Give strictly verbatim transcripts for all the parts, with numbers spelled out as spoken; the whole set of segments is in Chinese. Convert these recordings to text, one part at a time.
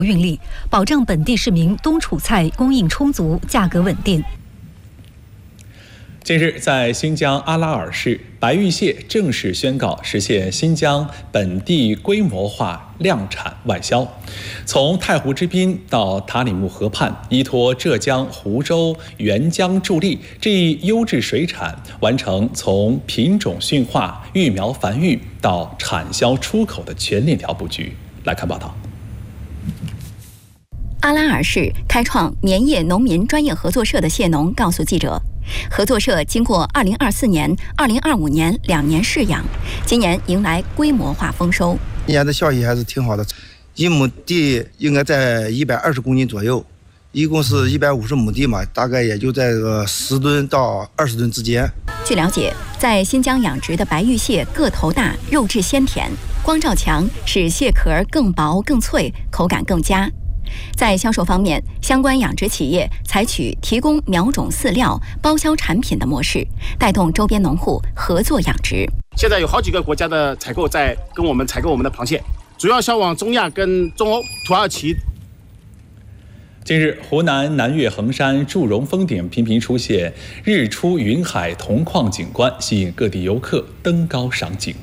运力，保障本地市民冬储菜供应充足、价格稳定。 近日，在新疆阿拉尔市，白玉蟹正式宣告实现新疆本地规模化量产外销。从太湖之滨到塔里木河畔，依托浙江湖州沅江助力这一优质水产，完成从品种驯化、育苗繁育到产销出口的全链条布局。来看报道。 阿拉尔市开创棉业农民专业合作社的蟹农告诉记者，合作社经过二零二四年、二零二五年两年试养，今年迎来规模化丰收。 今年的效益还是挺好的，一亩地应该在一百二十公斤左右，一共是一百五十亩地嘛，大概也就在个十吨到二十吨之间。 据了解，在新疆养殖的白玉蟹个头大，肉质鲜甜，光照强，使蟹壳更薄更脆，口感更佳。在销售方面，相关养殖企业采取提供苗种饲料、包销产品的模式，带动周边农户合作养殖。 现在有好几个国家的采购在跟我们采购我们的螃蟹，主要销往中亚跟中欧、土耳其。 近日，湖南南岳衡山祝融峰顶频频出现日出云海铜矿景观，吸引各地游客登高赏景。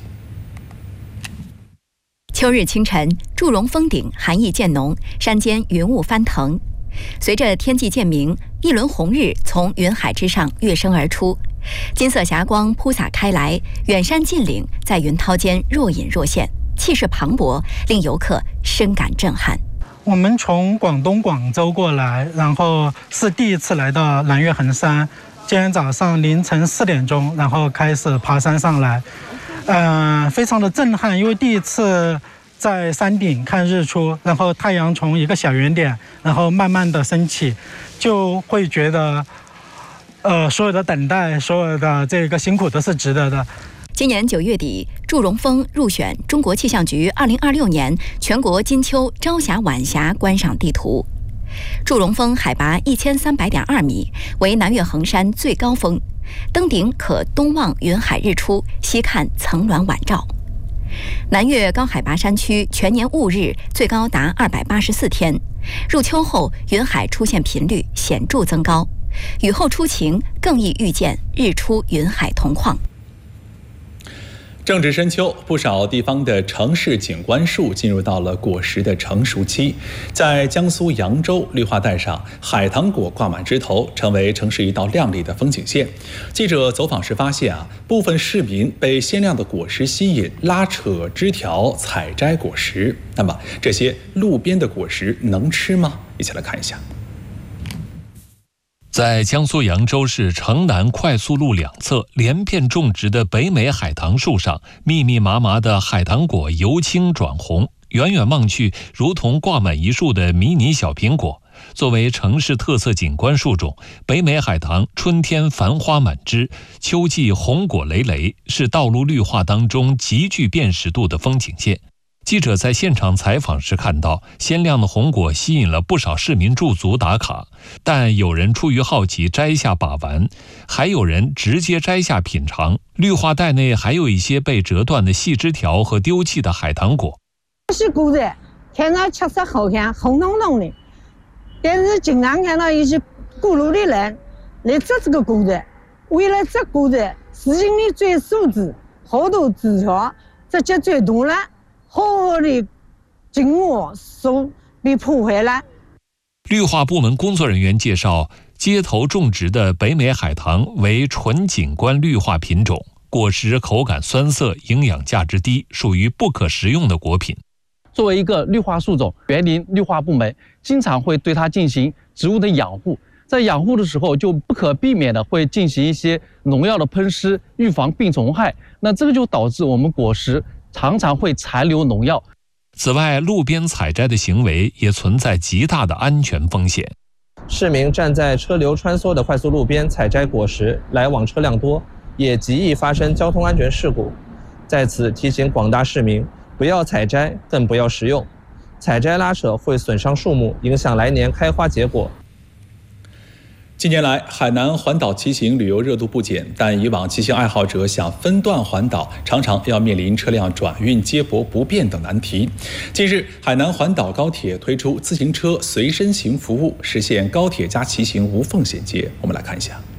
秋日清晨，祝融峰顶寒意渐浓，山间云雾翻腾。随着天际渐明，一轮红日从云海之上跃升而出，金色霞光铺洒开来，远山近岭在云涛间若隐若现，气势磅礴，令游客深感震撼。 我们从广东广州过来，然后是第一次来到南岳衡山。今天早上凌晨四点钟，然后开始爬山上来。嗯、呃，非常的震撼，因为第一次在山顶看日出，然后太阳从一个小圆点，然后慢慢的升起，就会觉得，呃，所有的等待，所有的这个辛苦都是值得的。 今年九月底，祝融峰入选中国气象局二零二六年全国金秋朝霞晚霞观赏地图。祝融峰海拔一千三百点二米，为南岳衡山最高峰。登顶可东望云海日出，西看层峦晚照。南岳高海拔山区全年雾日最高达二百八十四天，入秋后云海出现频率显著增高，雨后初晴更易遇见日出云海铜矿。 正值深秋，不少地方的城市景观树进入到了果实的成熟期。在江苏扬州绿化带上，海棠果挂满枝头，成为城市一道亮丽的风景线。记者走访时发现啊，部分市民被鲜亮的果实吸引，拉扯枝条采摘果实。那么，这些路边的果实能吃吗？一起来看一下。 在江苏扬州市城南快速路两侧连片种植的北美海棠树上，密密麻麻的海棠果由青转红，远远望去如同挂满一树的迷你小苹果。作为城市特色景观树种，北美海棠春天繁花满枝，秋季红果累累，是道路绿化当中极具辨识度的风景线。记者在现场采访时看到，鲜亮的红果吸引了不少市民驻足打卡，但有人出于好奇摘下把玩，还有人直接摘下品尝。绿化带内还有一些被折断的细枝条和丢弃的海棠果。 是果子，看到吃着好香，红彤彤的，但是经常看到一些过路的人来摘这个果子，为了摘果子，使劲的钻树枝，好多枝条直接钻断了。好好的景物树被破坏了。 绿化部门工作人员介绍，街头种植的北美海棠为纯景观绿化品种，果实口感酸涩，营养价值低，属于不可食用的果品。 作为一个绿化树种，园林绿化部门经常会对它进行植物的养护，在养护的时候就不可避免的会进行一些农药的喷施，预防病虫害，那这个就导致我们果实常常会残留农药。 此外，路边采摘的行为也存在极大的安全风险。 市民站在车流穿梭的快速路边采摘果实，来往车辆多，也极易发生交通安全事故。在此提醒广大市民，不要采摘，更不要食用。采摘拉扯会损伤树木，影响来年开花结果。 近年来，海南环岛骑行旅游热度不减，但以往骑行爱好者想分段环岛，常常要面临车辆转运、接驳不便等难题。近日，海南环岛高铁推出自行车随身行服务，实现高铁加骑行无缝衔接。我们来看一下。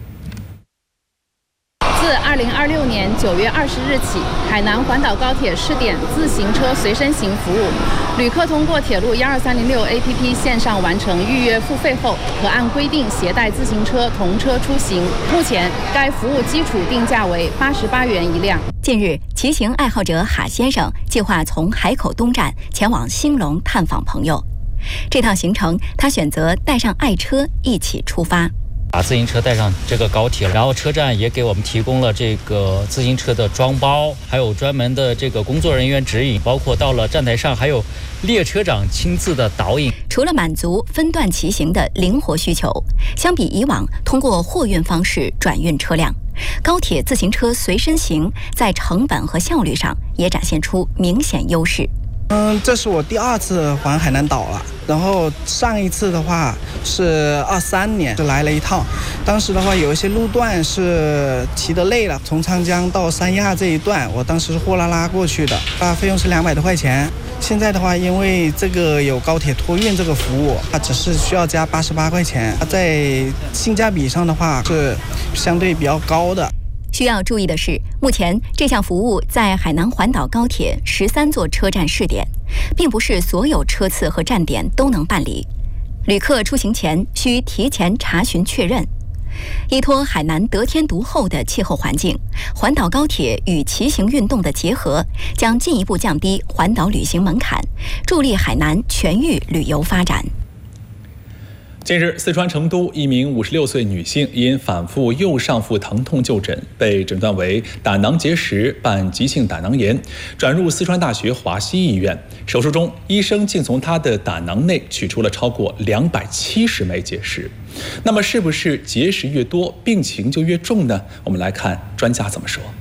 自二零二六年九月二十日起，海南环岛高铁试点自行车随身行服务。旅客通过铁路一二三零六 A P P 线上完成预约付费后，可按规定携带自行车同车出行。目前，该服务基础定价为八十八元一辆。 近日，骑行爱好者哈先生计划从海口东站前往兴隆探访朋友。这趟行程，他选择带上爱车一起出发。 把自行车带上这个高铁，然后车站也给我们提供了这个自行车的装包，还有专门的这个工作人员指引，包括到了站台上还有列车长亲自的导引。 除了满足分段骑行的灵活需求，相比以往通过货运方式转运车辆，高铁自行车随身行在成本和效率上也展现出明显优势。 嗯，这是我第二次环海南岛了，然后上一次的话是二三年就来了一趟，当时的话有一些路段是骑得累了，从长江到三亚这一段，我当时是货拉拉过去的，啊，费用是两百多块钱。现在的话，因为这个有高铁托运这个服务，它只是需要加八十八块钱，在性价比上的话是相对比较高的。 需要注意的是，目前这项服务在海南环岛高铁十三座车站试点，并不是所有车次和站点都能办理。旅客出行前需提前查询确认。依托海南得天独厚的气候环境，环岛高铁与骑行运动的结合，将进一步降低环岛旅行门槛，助力海南全域旅游发展。 近日，四川成都一名五十六岁女性因反复右上腹疼痛就诊，被诊断为胆囊结石伴急性胆囊炎，转入四川大学华西医院。手术中，医生竟从她的胆囊内取出了超过两百七十枚结石。那么，是不是结石越多，病情就越重呢？我们来看专家怎么说。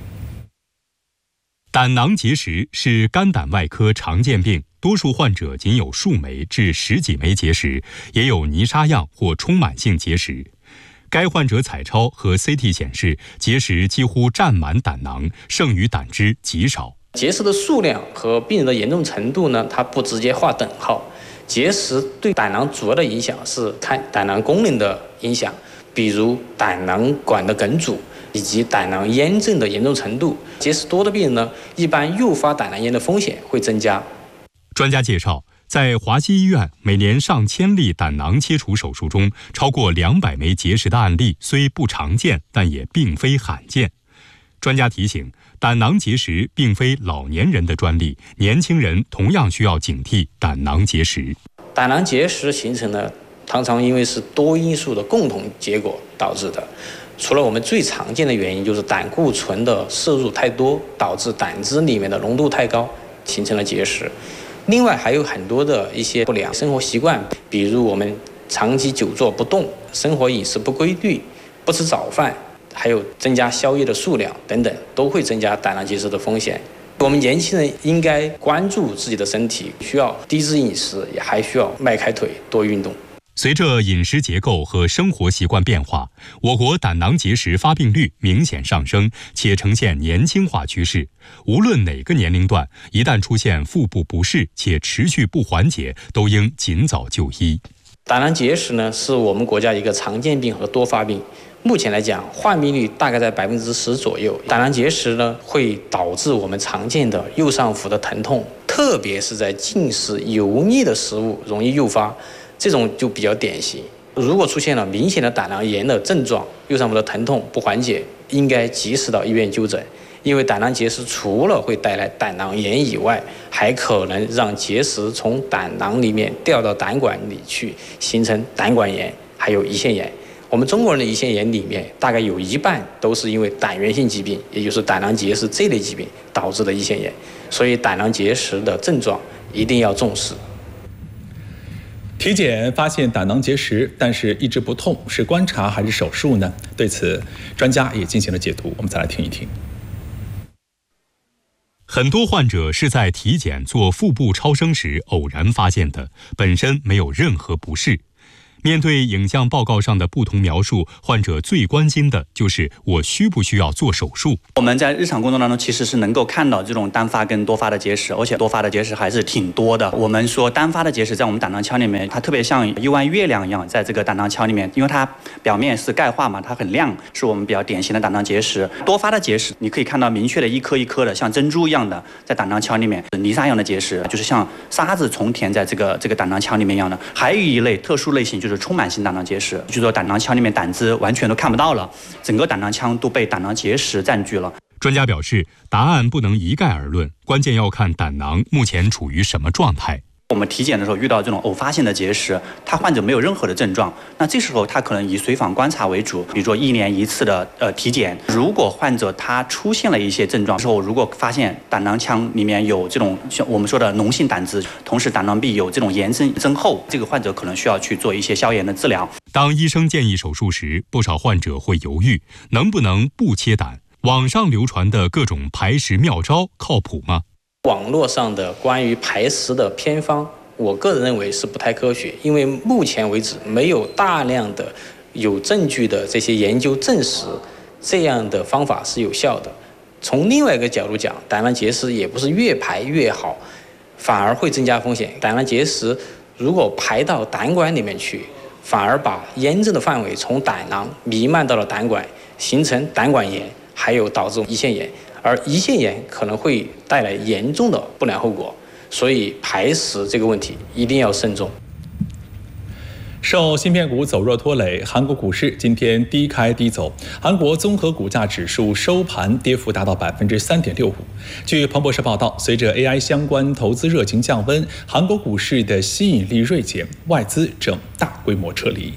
胆囊结石是肝胆外科常见病，多数患者仅有数枚至十几枚结石，也有泥沙样或充满性结石。该患者彩超和 C T 显示，结石几乎占满胆囊，剩余胆汁极少。 结石的数量和病人的严重程度呢，它不直接划等号。结石对胆囊主要的影响是看胆囊功能的影响，比如胆囊管的梗阻以及胆囊炎症的严重程度。结石多的病人呢，一般诱发胆囊炎的风险会增加。 专家介绍，在华西医院，每年上千例胆囊切除手术中，超过两百枚结石的案例虽不常见，但也并非罕见。专家提醒，胆囊结石并非老年人的专利，年轻人同样需要警惕胆囊结石。 胆囊结石形成呢，常常因为是多因素的共同结果导致的。除了我们最常见的原因，就是胆固醇的摄入太多，导致胆汁里面的浓度太高，形成了结石。另外还有很多的一些不良生活习惯，比如我们长期久坐不动，生活饮食不规律，不吃早饭，还有增加宵夜的数量等等，都会增加胆囊结石的风险。我们年轻人应该关注自己的身体，需要低脂饮食，也还需要迈开腿，多运动。 随着饮食结构和生活习惯变化，我国胆囊结石发病率明显上升，且呈现年轻化趋势。无论哪个年龄段，一旦出现腹部不适且持续不缓解，都应尽早就医。 胆囊结石呢，是我们国家一个常见病和多发病。目前来讲，患病率大概在百分之十左右。胆囊结石呢，会导致我们常见的右上腹的疼痛，特别是在进食油腻的食物容易诱发。这种就比较典型。如果出现了明显的胆囊炎的症状，右上腹的疼痛不缓解，应该及时到医院就诊。因为胆囊结石除了会带来胆囊炎以外，还可能让结石从胆囊里面掉到胆管里去，形成胆管炎，还有胰腺炎。我们中国人的胰腺炎里面，大概有一半都是因为胆源性疾病，也就是胆囊结石这类疾病导致的胰腺炎。所以胆囊结石的症状一定要重视。 体检发现胆囊结石，但是一直不痛，是观察还是手术呢？对此，专家也进行了解读，我们再来听一听。 很多患者是在体检做腹部超声时偶然发现的，本身没有任何不适。 面对影像报告上的不同描述，患者最关心的就是我需不需要做手术。 我们在日常工作当中其实是能够看到这种单发跟多发的结石，而且多发的结石还是挺多的。我们说单发的结石在我们胆囊腔里面，它特别像一弯月亮一样，在这个胆囊腔里面，因为它表面是钙化嘛，它很亮，是我们比较典型的胆囊结石。多发的结石，你可以看到明确的一颗一颗的，像珍珠一样的在胆囊腔里面，泥沙一样的结石，就是像沙子重填在这个这个胆囊腔里面一样的。还有一类特殊类型就是充满性胆囊结石，就是说胆囊腔里面胆汁完全都看不到了，整个胆囊腔都被胆囊结石占据了。 专家表示，答案不能一概而论，关键要看胆囊目前处于什么状态。 我们体检的时候遇到这种偶发性的结石，他患者没有任何的症状，那这时候他可能以随访观察为主，比如说一年一次的呃体检。如果患者他出现了一些症状之后，如果发现胆囊腔里面有这种像我们说的脓性胆汁，同时胆囊壁有这种炎症增厚，这个患者可能需要去做一些消炎的治疗。 当医生建议手术时，不少患者会犹豫，能不能不切胆？网上流传的各种排石妙招靠谱吗？ 网络上的关于排石的偏方，我个人认为是不太科学，因为目前为止没有大量的有证据的这些研究证实这样的方法是有效的。从另外一个角度讲，胆囊结石也不是越排越好，反而会增加风险。胆囊结石如果排到胆管里面去，反而把炎症的范围从胆囊弥漫到了胆管，形成胆管炎，还有导致胰腺炎。而胰腺炎可能会带来严重的不良后果，所以排石这个问题一定要慎重。 受芯片股走弱拖累，韩国股市今天低开低走，韩国综合股价指数收盘跌幅达到百分之三点六五。据彭博社报道，随着 A I 相关投资热情降温，韩国股市的吸引力锐减，外资正大规模撤离。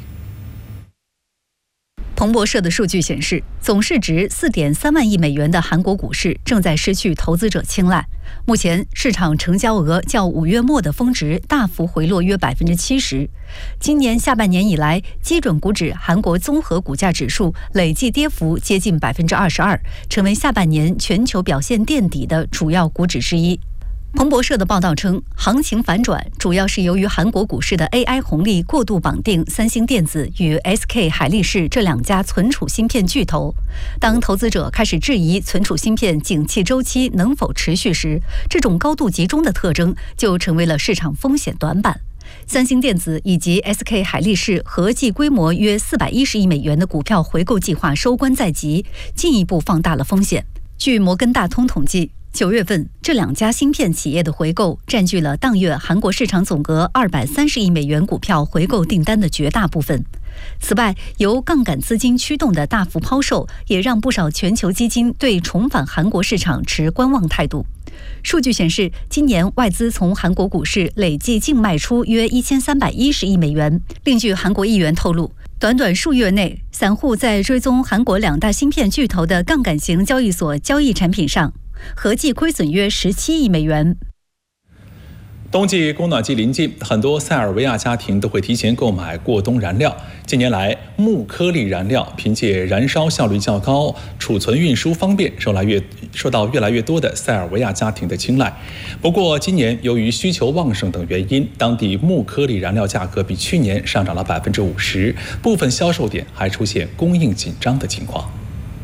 彭博社的数据显示，总市值四点三万亿美元的韩国股市正在失去投资者青睐。目前市场成交额较五月末的峰值大幅回落约百分之七十。今年下半年以来，基准股指韩国综合股价指数累计跌幅接近百分之二十二，成为下半年全球表现垫底的主要股指之一。彭博社的报道称，行情反转主要是由于韩国股市的 A I 红利过度绑定三星电子与 S K 海力士这两家存储芯片巨头。当投资者开始质疑存储芯片景气周期能否持续时，这种高度集中的特征就成为了市场风险短板。三星电子以及 S K 海力士合计规模约四百一十亿美元的股票回购计划收官在即，进一步放大了风险。据摩根大通统计，九月份，这两家芯片企业的回购占据了当月韩国市场总额二百三十亿美元股票回购订单的绝大部分。此外，由杠杆资金驱动的大幅抛售，也让不少全球基金对重返韩国市场持观望态度。数据显示，今年外资从韩国股市累计净卖出约一千三百一十亿美元。另据韩国议员透露，短短数月内，散户在追踪韩国两大芯片巨头的杠杆型交易所交易产品上，合计亏损约十七亿美元。 冬季供暖季临近，很多塞尔维亚家庭都会提前购买过冬燃料。近年来，木颗粒燃料凭借燃烧效率较高、储存运输方便，受来越受到越来越多的塞尔维亚家庭的青睐。不过，今年由于需求旺盛等原因，当地木颗粒燃料价格比去年上涨了百分之五十，部分销售点还出现供应紧张的情况。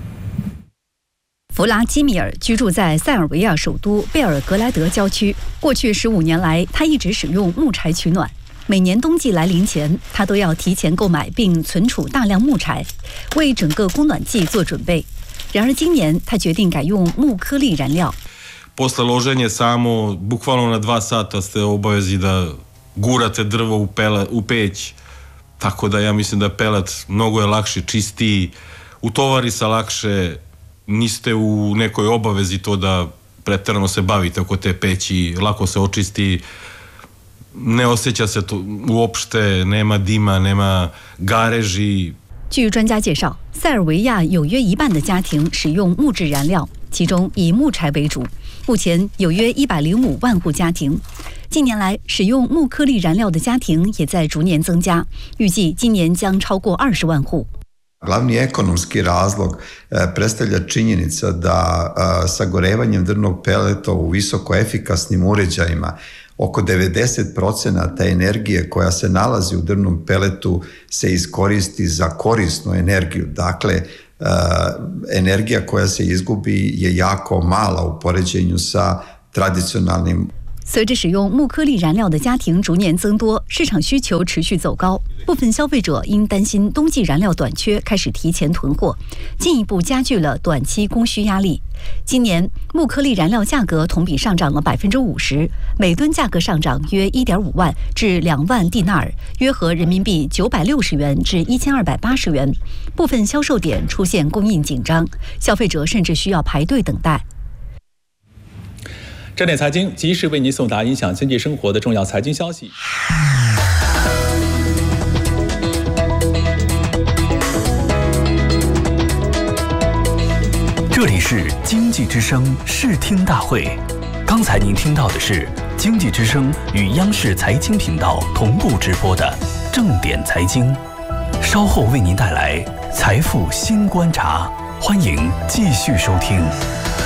弗拉基米尔居住在塞尔维亚首都贝尔格莱德郊区。过去十五年来，他一直使用木柴取暖。每年冬季来临前，他都要提前购买并存储大量木柴，为整个供暖季做准备。然而今年，他决定改用木颗粒燃料。 Posle loženja samo bukvalno na dva sata ste obavezi da gurate drvo u pele u peć. Tako da ja mislim da pelet mnogo je lakši, čistiji, utovari se lakše.Niste u nekoj obavezi to da preterano se bavite oko te peći, lako se očisti, ne osjeća se to uopšte, nema dima, nema gareži. 据专家介绍，塞尔维亚有约一半的家庭使用木质燃料，其中以木柴为主。目前有约一百零五万户家庭。近年来，使用木颗粒燃料的家庭也在逐年增加，预计今年将超过二十万户。 Glavni ekonomski razlog predstavlja činjenica da sagorevanjem drvnog peleta u visoko efikasnim uređajima oko devedeset procenata energije koja se nalazi u drvnom peletu se iskoristi za korisnu energiju. Dakle, energija koja se izgubi je jako mala u poređenju sa tradicionalnim。 随着使用木颗粒燃料的家庭逐年增多，市场需求持续走高，部分消费者因担心冬季燃料短缺，开始提前囤货，进一步加剧了短期供需压力。今年木颗粒燃料价格同比上涨了百分之五十，每吨价格上涨约一点五万至两万蒂纳尔，约合人民币九百六十元至一千二百八十元。部分销售点出现供应紧张，消费者甚至需要排队等待。 热点财经及时为您送达影响经济生活的重要财经消息。 这里是经济之声视听大会，刚才您听到的是经济之声与央视财经频道同步直播的正点财经，稍后为您带来财富新观察，欢迎继续收听。